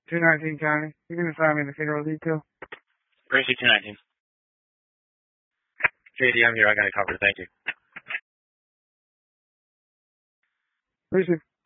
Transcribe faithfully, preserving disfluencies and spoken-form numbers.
two nineteen County. You can assign me the funeral detail. Gracie two nineteen. J D, I'm here. I got it covered. Thank you. Receive.